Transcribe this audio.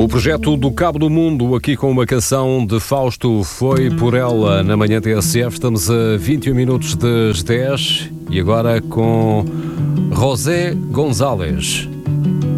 projeto do Cabo do Mundo, aqui com uma canção de Fausto, Foi Por Ela, na manhã TSF. Estamos a 21 minutos das 10 e agora com José González.